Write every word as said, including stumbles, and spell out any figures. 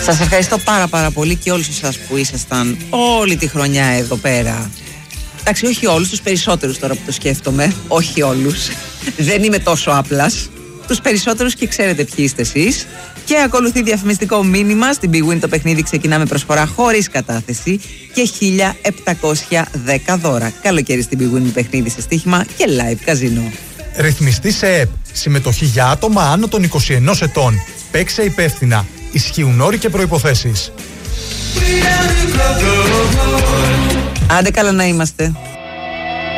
Σας ευχαριστώ πάρα πάρα πολύ και όλους εσάς που ήσασταν όλη τη χρονιά εδώ πέρα. Εντάξει, όχι όλους, τους περισσότερους τώρα που το σκέφτομαι. Όχι όλους. Δεν είμαι τόσο άπλας. Τους περισσότερους και ξέρετε ποιοι είστε εσείς. Και ακολουθεί διαφημιστικό μήνυμα. Στην Big Win το παιχνίδι ξεκινά με προσφορά χωρίς κατάθεση και χίλια επτακόσια δέκα δώρα. Καλοκαίρι στην Big Win με παιχνίδι σε στοίχημα και live καζίνο. Ρυθμιστή σε ΕΠ. Συμμετοχή για άτομα άνω των είκοσι ενός ετών. Παίξε υπεύθυνα. Ισχύουν όροι και προϋποθέσεις. Άντε καλά να είμαστε.